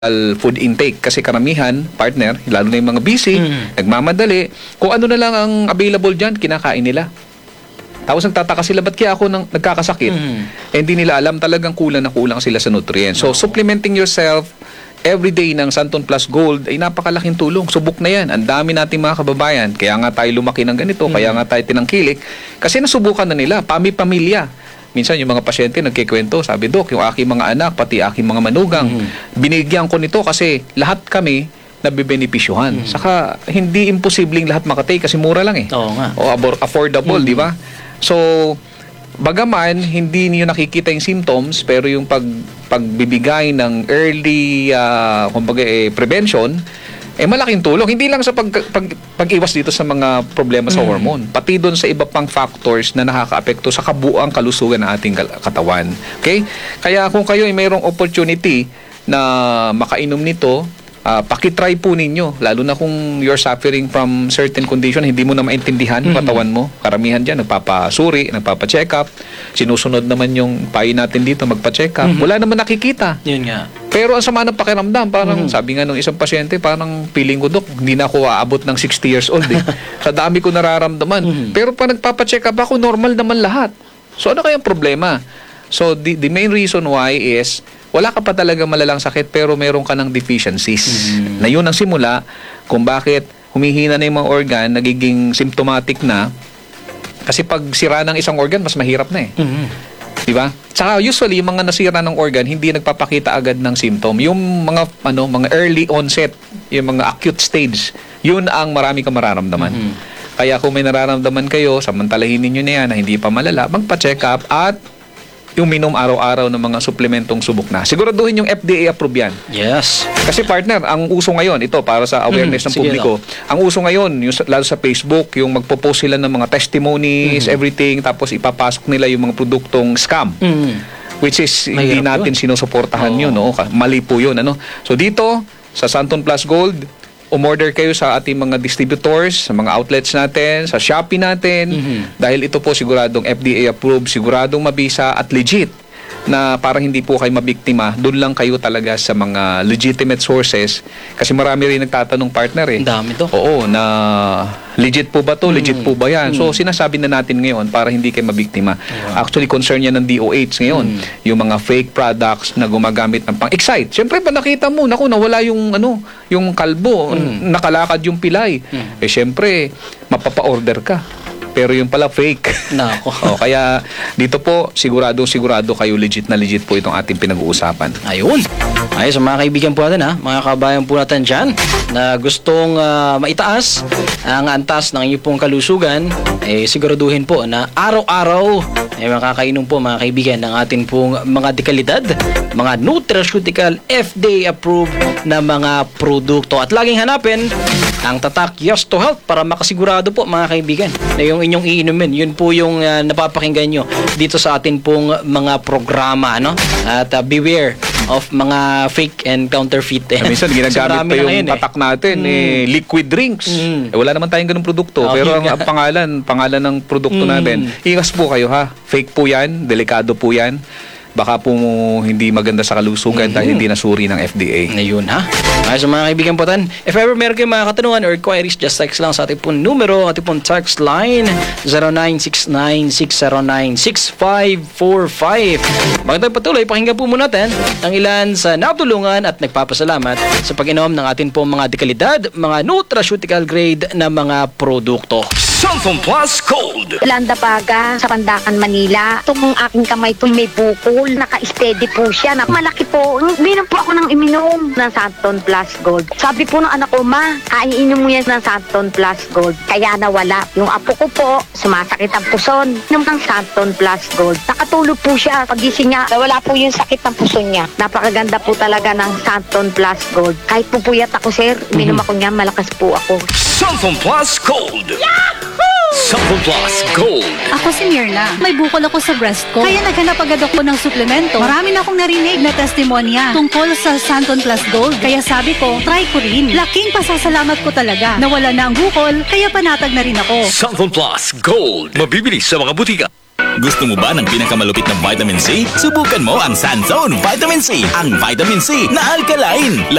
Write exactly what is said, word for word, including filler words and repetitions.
food intake kasi karamihan, partner, lalo na yung mga busy, mm. nagmamadali, kung ano na lang ang available dyan, kinakain nila. Tapos nagtataka sila, ba't kaya ako nang, nagkakasakit? Mm. Eh, hindi nila alam talagang kulang na kulang sila sa nutrients. So, no. supplementing yourself every day ng Santon Plus Gold ay napakalaking tulong. Subok na yan. Ang dami nating mga kababayan. Kaya nga tayo lumaki ng ganito, mm. kaya nga tayo tinangkilik. Kasi nasubukan na nila, pami-pamilya. Minsan yung mga pasyente nagkikwento, sabi, Dok, yung aking mga anak, pati aking mga manugang, mm-hmm. binigyan ko nito kasi lahat kami nabibenepisyuhan. Mm-hmm. Saka hindi imposibleng lahat makatake kasi mura lang eh. Oo nga. O affordable, mm-hmm. di ba? So, bagaman hindi niyo nakikita yung symptoms, pero yung pag pagbibigay ng early uh, kumbaga eh, prevention, eh malaking tulong. Hindi lang sa pag, pag, pag-iwas dito sa mga problema sa mm. hormone, pati doon sa iba pang factors na nakakaapekto sa kabuuang kalusugan ng ating katawan. Okay? Kaya kung kayo ay mayroong opportunity na makainom nito, uh, pakitry po ninyo. Lalo na kung you're suffering from certain condition, hindi mo na maintindihan yung katawan mo. Karamihan dyan, nagpapasuri, nagpapacheck up. Sinusunod naman yung payo natin dito, magpa-check up. Mm-hmm. Wala naman nakikita. Yun nga. Pero ang sama ng pakiramdam, parang mm-hmm. sabi nga nung isang pasyente, parang feeling ko, Dok, hindi na ako aabot ng sixty years old eh. Sa dami ko nararamdaman. Mm-hmm. Pero pa nagpapacheck up ako, normal naman lahat. So ano kayang problema? So the, the main reason why is, wala ka pa talaga malalang sakit pero meron ka ng deficiencies. Mm-hmm. Na yun ang simula kung bakit humihina na yung mga organ, nagiging symptomatic na. Kasi pag sira ng isang organ, mas mahirap na eh. Mm-hmm. Diba? Saka usually, yung mga nasira ng organ, hindi nagpapakita agad ng symptom. Yung mga, ano, mga early onset, yung mga acute stage, yun ang marami kang mararamdaman. Mm-hmm. Kaya kung may nararamdaman kayo, samantalahin ninyo na yan na hindi pa malala, magpa-check up at yung minom araw-araw ng mga suplementong subok na. Siguraduhin yung F D A-approve yan. Yes. Kasi partner, ang uso ngayon, ito para sa awareness mm, ng publiko, no. ang uso ngayon, yung, lalo sa Facebook, yung magpo-post sila ng mga testimonies, mm. everything, tapos ipapasok nila yung mga produktong scam. Mm. Which is, hindi Mahirap natin yun. sinusuportahan oh. yun. No? Mali po yun. Ano? So dito, sa Santon Plus Gold, umorder kayo sa ating mga distributors, sa mga outlets natin, sa Shopee natin, mm-hmm. dahil ito po siguradong F D A-approved, siguradong mabisa at legit na parang hindi po kayo mabiktima, doon lang kayo talaga sa mga legitimate sources. Kasi marami rin nagtatanong, partner eh. Ang dami to. Oo, na legit po ba to? Mm. Legit po ba yan? Mm. So, sinasabi na natin ngayon para hindi kayo mabiktima. Yeah. Actually, concern yan ng D O H ngayon. Mm. Yung mga fake products na gumagamit ng pang-excite. Siyempre, pa nakita mo, naku, nawala yung, ano, yung kalbo, mm. nakalakad yung pilay. Mm. Eh, siyempre, mapapa-order ka. Pero yung pala fake. Nako. O, kaya dito po, sigurado, sigurado kayo legit na legit po itong ating pinag-uusapan. Ayun. Ay, sa mga kaibigan po natin ha, mga kabayan po natin dyan na gustong uh, maitaas ang antas ng inyong pong kalusugan, eh siguraduhin po na araw-araw ay eh, makakainom po mga kaibigan ng ating pong mga dekalidad, mga nutraceutical F D A-approved na mga produkto. At laging hanapin ang tatak Yes to Health para makasigurado po mga kaibigan na yung inyong iinumin, yun po yung uh, napapakinggan nyo dito sa atin pong mga programa, no? At uh, beware of mga fake and counterfeit. Eh. Minsan ginagamit pa yung tatak natin, mm. eh, liquid drinks. Mm. Eh, wala naman tayong ganung produkto. Oh, pero ang, ang pangalan, pangalan ng produkto mm. natin, ingas po kayo ha. Fake po yan, delikado po yan. Baka po hindi maganda sa kalusugan mm-hmm. dahil hindi nasuri ng F D A. Ayun ha. Ay, sa mga kaibigan po tan, if ever meron kayong mga katanungan or inquiries, just text lang sa ating pong numero, ating pong text line zero nine six nine six zero nine six five four five. Bago tayo patuloy, pakinggan po muna natin ang ilan sa natulungan at nagpapasalamat sa pag-inom ng ating pong mga dekalidad, mga nutraceutical grade na mga produkto. Santon Plus Gold. Landabaga sa Pandakan, Manila. Itong aking kamay po may bukol. Naka-steady po siya. Malaki po. Minom po ako ng iminom ng Santon Plus Gold. Sabi po ng anak ko, Ma, kaiinom mo yan ng Santon Plus Gold. Kaya nawala. Yung apo ko po, sumasakit ang puson. Inom ng Santon Plus Gold. Nakatulog po siya. Pagising niya, wala po yung sakit ng puson niya. Napakaganda po talaga ng Santon Plus Gold. Kahit po puyat ako, sir, minom ako niya, malakas po ako. Santon Plus Gold. Yahoo! Santon Plus Gold. Ako si Mirna. May bukol ako sa breast ko. Kaya naghanap agad ako ng suplemento. Marami na akong narinig na testimonya tungkol sa Santon Plus Gold. Kaya sabi ko, try ko rin. Laking pasasalamat ko talaga. Nawala na ang bukol, kaya panatag na rin ako. Santon Plus Gold. Mabibili sa mga butika. Gusto mo ba ng pinakamalupit na vitamin C? Subukan mo ang Sunzone Vitamin C. Ang vitamin C na alkaline.